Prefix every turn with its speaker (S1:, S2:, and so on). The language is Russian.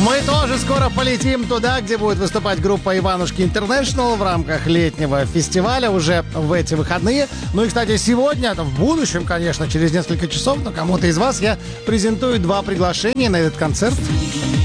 S1: Мы тоже скоро полетим туда, где будет выступать группа Иванушки Интернешнл в рамках летнего фестиваля уже в эти выходные. Ну и, кстати, сегодня, в будущем, конечно, через несколько часов, но кому-то из вас я презентую 2 приглашения на этот концерт.